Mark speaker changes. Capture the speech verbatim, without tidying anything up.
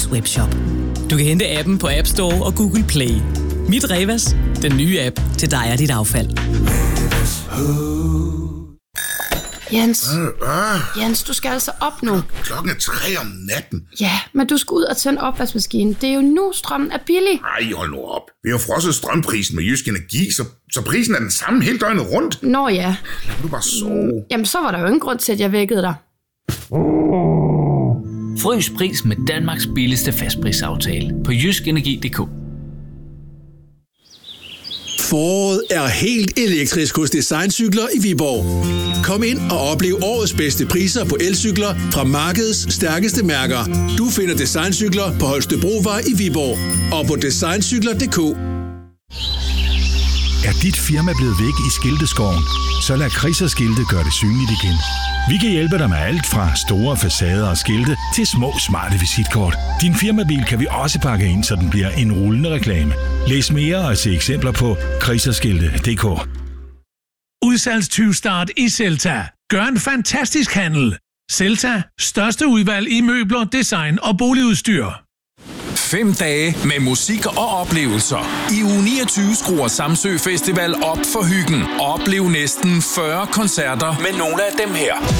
Speaker 1: Revas webshop. Du kan hente appen på App Store og Google Play. Mit Revas, den nye app til dig og dit affald.
Speaker 2: Jens, øh, øh. Jens, du skal altså op nu.
Speaker 3: Klokken er tre om natten.
Speaker 2: Ja, men du skal ud og tænde opvaskemaskinen. Det er jo nu, strømmen er billig.
Speaker 3: Ej, hold nu op. Vi har frosset strømprisen med Jysk Energi, så, så prisen er den samme hele døgnet rundt.
Speaker 2: Nå ja.
Speaker 3: Lad du bare sove.
Speaker 2: Jamen, så var der jo ingen grund til, at jeg vækkede dig.
Speaker 4: Frøs pris med Danmarks billigste fastprisaftale på jysk energi punktum d k.
Speaker 5: Foråret er helt elektrisk hos Designcykler i Viborg. Kom ind og oplev årets bedste priser på elcykler fra markedets stærkeste mærker. Du finder Designcykler på Holstebrovej i Viborg og på designcykler punktum d k.
Speaker 6: Er dit firma blevet væk i skilteskoven? Så lad Kriserskilte gøre det synligt igen. Vi kan hjælpe dig med alt fra store facader og skilte til små smarte visitkort. Din firmabil kan vi også pakke ind, så den bliver en rullende reklame. Læs mere og se eksempler på kriserskilte punktum d k.
Speaker 7: Udsalgstyvstart i Celta. Gør en fantastisk handel. Celta. Største udvalg i møbler, design og boligudstyr.
Speaker 8: Fem dage med musik og oplevelser. I uge niogtyve skruer Samsø Festival op for hyggen. Oplev næsten fyrre koncerter med nogle af dem her.